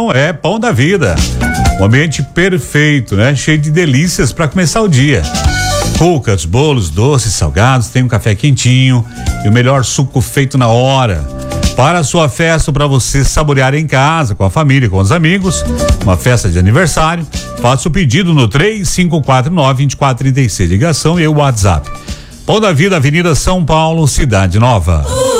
Atenção, é Pão da Vida. Um ambiente perfeito, né? Cheio de delícias para começar o dia. Cucas, bolos, doces, salgados, tem um café quentinho e o melhor suco feito na hora. Para a sua festa, para você saborear em casa, com a família, com os amigos, uma festa de aniversário, faça o pedido no 3549-2436, ligação e o WhatsApp. Pão da Vida, Avenida São Paulo, Cidade Nova.